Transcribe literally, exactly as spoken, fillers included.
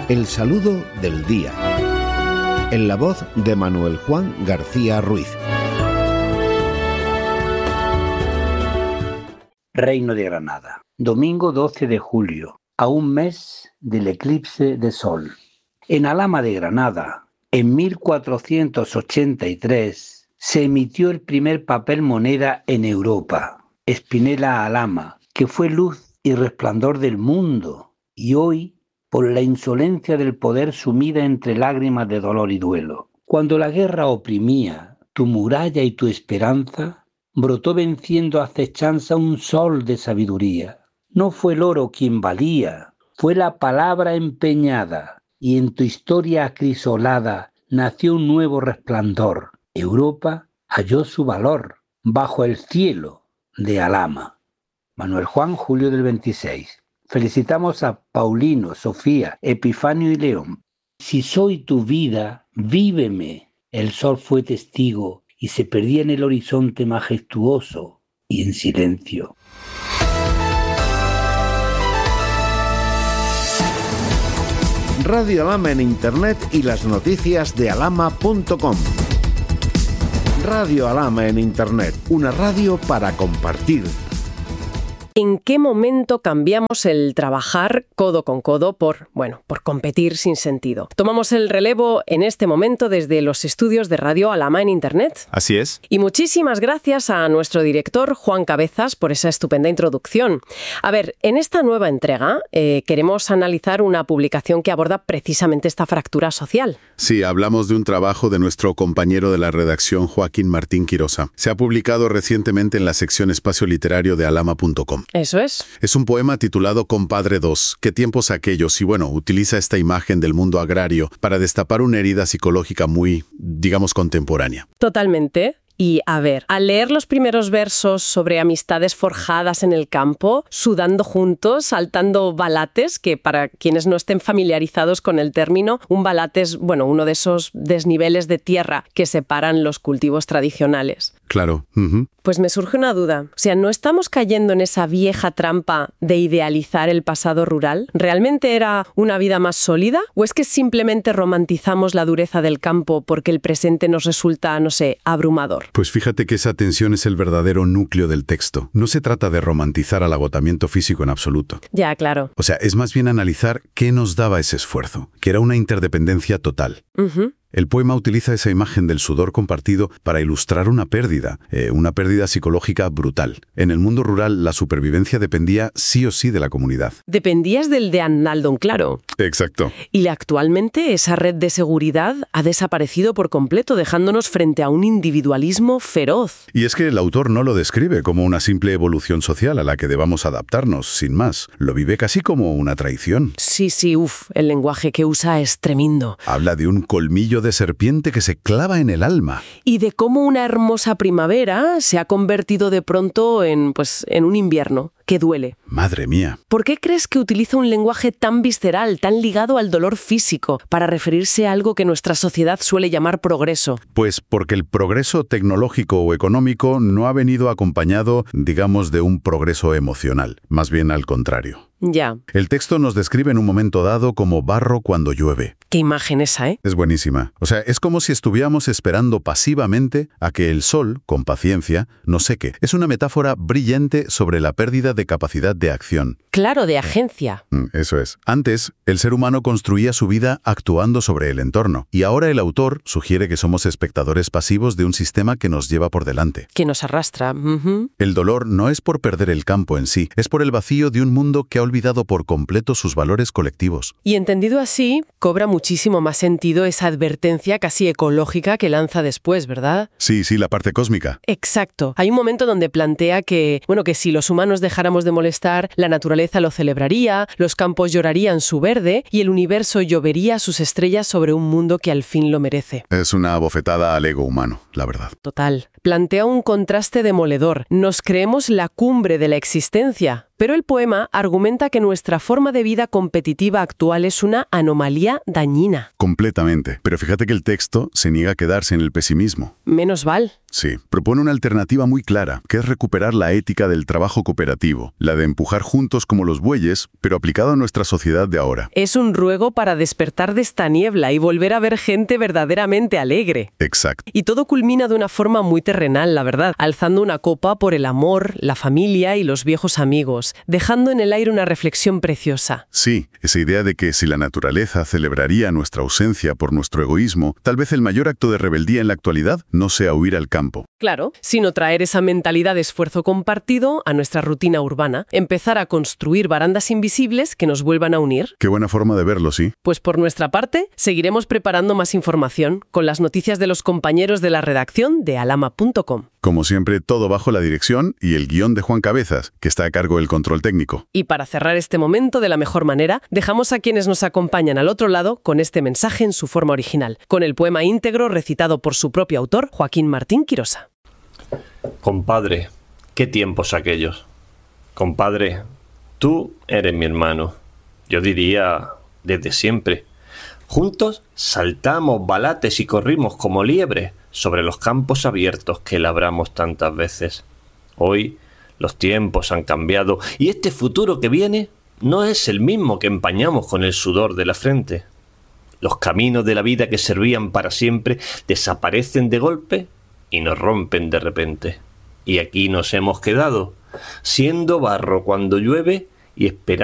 El saludo del día. En la voz de Manuel Juan García Ruiz. Reino de Granada. Domingo doce de julio, a un mes del eclipse de sol. En Alhama de Granada, en mil cuatrocientos ochenta y tres, se emitió el primer papel moneda en Europa, Spinella Alhama, que fue luz y resplandor del mundo, y hoy, por la insolencia del poder sumida entre lágrimas de dolor y duelo. Cuando la guerra oprimía tu muralla y tu esperanza, brotó venciendo acechanza un sol de sabiduría. No fue el oro quien valía, fue la palabra empeñada, y en tu historia acrisolada nació un nuevo resplandor. Europa halló su valor bajo el cielo de Alhama. Manuel Juan, julio del veintiséis. Felicitamos a Paulino, Sofía, Epifanio y León. Si soy tu vida, víveme. El sol fue testigo y se perdía en el horizonte majestuoso y en silencio. Radio Alhama en Internet y las noticias de alhama punto com. Radio Alhama en Internet, una radio para compartir. ¿En qué momento cambiamos el trabajar codo con codo por, bueno, por competir sin sentido? Tomamos el relevo en este momento desde los estudios de Radio Alhama en Internet. Así es. Y muchísimas gracias a nuestro director, Juan Cabezas, por esa estupenda introducción. A ver, en esta nueva entrega eh, queremos analizar una publicación que aborda precisamente esta fractura social. Sí, hablamos de un trabajo de nuestro compañero de la redacción, Joaquín Martín Quirosa. Se ha publicado recientemente en la sección Espacio Literario de alhama punto com. Eso es. Es un poema titulado Compadre dos, ¿qué tiempos aquellos? Y bueno, utiliza esta imagen del mundo agrario para destapar una herida psicológica muy, digamos, contemporánea. Totalmente. Y, a ver, al leer los primeros versos sobre amistades forjadas en el campo, sudando juntos, saltando balates, que para quienes no estén familiarizados con el término, un balate es, bueno, uno de esos desniveles de tierra que separan los cultivos tradicionales. Claro. Uh-huh. Pues me surge una duda. O sea, ¿no estamos cayendo en esa vieja trampa de idealizar el pasado rural? ¿Realmente era una vida más sólida? ¿O es que simplemente romantizamos la dureza del campo porque el presente nos resulta, no sé, abrumador? Pues fíjate que esa tensión es el verdadero núcleo del texto. No se trata de romantizar al agotamiento físico en absoluto. Ya, claro. O sea, es más bien analizar qué nos daba ese esfuerzo, que era una interdependencia total. Uh-huh. El poema utiliza esa imagen del sudor compartido para ilustrar una pérdida, eh, una pérdida psicológica brutal. En el mundo rural, la supervivencia dependía sí o sí de la comunidad. Dependías del de Arnaldo, claro. Exacto. Y actualmente esa red de seguridad ha desaparecido por completo, dejándonos frente a un individualismo feroz. Y es que el autor no lo describe como una simple evolución social a la que debamos adaptarnos, sin más. Lo vive casi como una traición. Sí, sí, uff, el lenguaje que usa es tremendo. Habla de un colmillo de serpiente que se clava en el alma. Y de cómo una hermosa primavera se ha convertido de pronto en, pues, en un invierno que duele. Madre mía. ¿Por qué crees que utiliza un lenguaje tan visceral, tan ligado al dolor físico, para referirse a algo que nuestra sociedad suele llamar progreso? Pues porque el progreso tecnológico o económico no ha venido acompañado, digamos, de un progreso emocional. Más bien al contrario. Ya. El texto nos describe en un momento dado como barro cuando llueve. Qué imagen esa, ¿eh? Es buenísima. O sea, es como si estuviéramos esperando pasivamente a que el sol, con paciencia, nos seque. Es una metáfora brillante sobre la pérdida de capacidad de acción. Claro, de agencia. Mm, eso es. Antes, el ser humano construía su vida actuando sobre el entorno. Y ahora el autor sugiere que somos espectadores pasivos de un sistema que nos lleva por delante. Que nos arrastra. Uh-huh. El dolor no es por perder el campo en sí, es por el vacío de un mundo que ha olvidado por completo sus valores colectivos. Y entendido así, cobra muchísimo más sentido esa advertencia casi ecológica que lanza después, ¿verdad? Sí, sí, la parte cósmica. Exacto. Hay un momento donde plantea que, bueno, que si los humanos dejáramos de molestar, la naturaleza lo celebraría, los campos llorarían su verde y el universo llovería sus estrellas sobre un mundo que al fin lo merece. Es una bofetada al ego humano, la verdad. Total. Plantea un contraste demoledor. Nos creemos la cumbre de la existencia, pero el poema argumenta que nuestra forma de vida competitiva actual es una anomalía dañina. Completamente. Pero fíjate que el texto se niega a quedarse en el pesimismo. Menos val. Sí, propone una alternativa muy clara, que es recuperar la ética del trabajo cooperativo, la de empujar juntos como los bueyes, pero aplicado a nuestra sociedad de ahora. Es un ruego para despertar de esta niebla y volver a ver gente verdaderamente alegre. Exacto. Y todo culmina de una forma muy terrenal, la verdad, alzando una copa por el amor, la familia y los viejos amigos, dejando en el aire una reflexión preciosa. Sí, esa idea de que si la naturaleza celebraría nuestra ausencia por nuestro egoísmo, tal vez el mayor acto de rebeldía en la actualidad no sea huir al campo. Claro, sino traer esa mentalidad de esfuerzo compartido a nuestra rutina urbana, empezar a construir barandas invisibles que nos vuelvan a unir. Qué buena forma de verlo, sí. Pues por nuestra parte, seguiremos preparando más información con las noticias de los compañeros de la redacción de alama punto com. Como siempre, todo bajo la dirección y el guión de Juan Cabezas, que está a cargo del control técnico. Y para cerrar este momento de la mejor manera, dejamos a quienes nos acompañan al otro lado con este mensaje en su forma original, con el poema íntegro recitado por su propio autor, Joaquín Martín Quirosa. Compadre, qué tiempos aquellos. Compadre, tú eres mi hermano. Yo diría, desde siempre. Juntos saltamos balates y corrimos como liebres sobre los campos abiertos que labramos tantas veces. Hoy los tiempos han cambiado y este futuro que viene no es el mismo que empañamos con el sudor de la frente. Los caminos de la vida que servían para siempre desaparecen de golpe y nos rompen de repente. Y aquí nos hemos quedado, siendo barro cuando llueve y esperando